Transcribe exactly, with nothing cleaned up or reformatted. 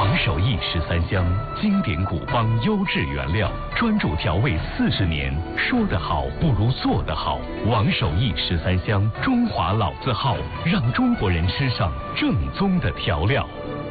王守义十三香，经典古方，优质原料，专注调味四十年。说得好不如做得好。王守义十三香，中华老字号，让中国人吃上正宗的调料。